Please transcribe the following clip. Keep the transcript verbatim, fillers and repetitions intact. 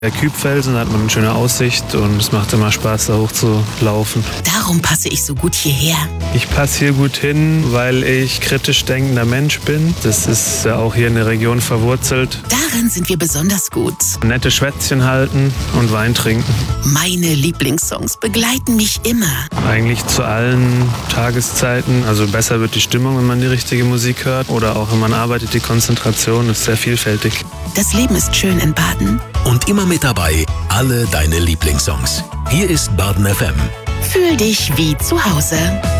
Der Kübfelsen, da hat man eine schöne Aussicht und es macht immer Spaß, da hoch zu laufen. Darum passe ich so gut hierher. Ich passe hier gut hin, weil ich kritisch denkender Mensch bin. Das ist ja auch hier in der Region verwurzelt. Darin sind wir besonders gut. Nette Schwätzchen halten und Wein trinken. Meine Lieblingssongs begleiten mich immer. Eigentlich zu allen Tageszeiten. Also besser wird die Stimmung, wenn man die richtige Musik hört. Oder auch wenn man arbeitet, die Konzentration ist sehr vielfältig. Das Leben ist schön in Baden. Und immer mit dabei, alle deine Lieblingssongs. Hier ist Baden F M. Fühl dich wie zu Hause.